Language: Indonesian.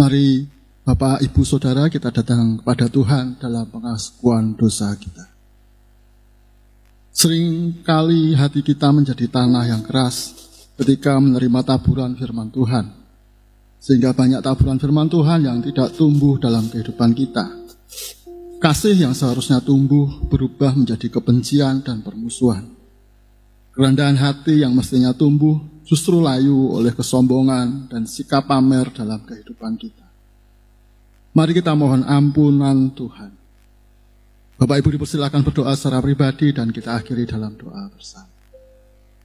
Mari Bapak, Ibu, Saudara, kita datang kepada Tuhan dalam pengakuan dosa kita. Seringkali hati kita menjadi tanah yang keras ketika menerima taburan firman Tuhan, sehingga banyak taburan firman Tuhan yang tidak tumbuh dalam kehidupan kita. Kasih yang seharusnya tumbuh berubah menjadi kebencian dan permusuhan. Kerendahan hati yang mestinya tumbuh justru layu oleh kesombongan dan sikap pamer dalam kehidupan kita. Mari kita mohon ampunan Tuhan. Bapak Ibu dipersilakan berdoa secara pribadi dan kita akhiri dalam doa bersama.